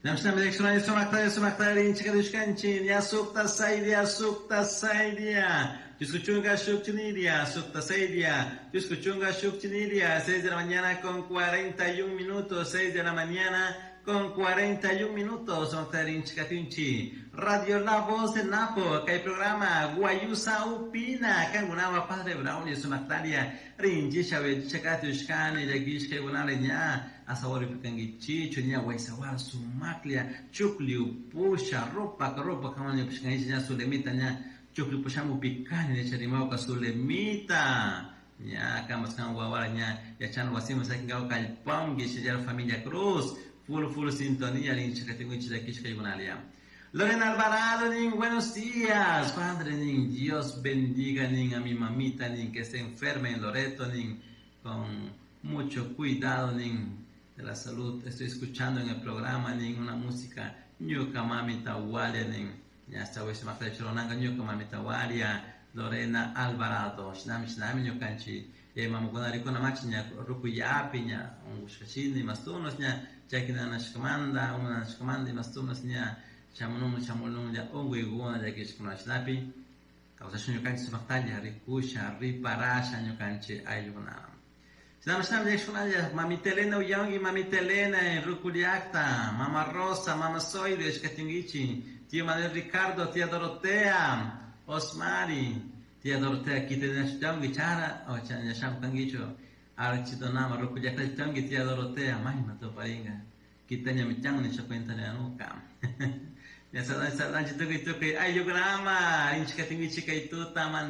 Namshnam Dekshurani Sumaktari Chikadushkanchin, Yasukta Saidia, Yuskuchunga Shukchinidia, Sukta Saidia, Yuskuchunga Shukchinidia, 6 de la mañana con 41 minutos, 6 de la mañana con 41 minutos, Sumaktari Chikatunchi, Radio La Voz de Napo, que hay programa Guayusa Upina, que alguna padre Braulio Sumaktaria, Rinji Shawe Chakatushkani, Yagish Kegunaleña. Asawari pikangichi chunya waisawar sumaklia chukliu pusha ropa kama ni piskangichi nya sulemita nya chukliu pusha mu pikani ne charimau ka sulemita nya kama skan wawara nya ya chan wasimu sakingao kalpangi shijara familia Cruz full sintonía rin chakatinguchi de kishka yunalia. Lorena Alvarado nin buenos días padre nin Dios bendiga nin a mi mamita nin que se enferme en Loreto nin con mucho cuidado nin de la salud. Estoy escuchando en el programa una música Nyuka Mami Tawalia ya está hoy se me ha hecho Nyuka Mami Tawalia Lorena Alvarado Shnami Nyukanchi Mamukunari kuna machinya Rukuyapi nya Ungushkashini Mastunos nya Jakina Nashkamanda Una Nashkamanda Mastunos nya Chamulun ya Ungu Iguna Jakishkuna Shnapi Causa Nyukanchi Sumaktalia Rikusha Riparasha Nyukanchi Ayuna. Sinamashtam Dekshunaya, Mamita Elena Uyangi, Mamita Elena, Rukuliakta, Mama Rosa, Mama Soide, Shkatingichi, Tío Manuel Ricardo, Tía Dorotea, Osmari, Tía Dorotea, Kitenashtangi, Chara, o Chanyasham Kangicho, Architonama, Rukuliakta, Tangi, Tía Dorotea, Mahimato Paringa, Kitanya Michang, Nishakwenta Nanuka. Ya sadan chituki, ay, Yograma, Inchkatingichi, Kaituta,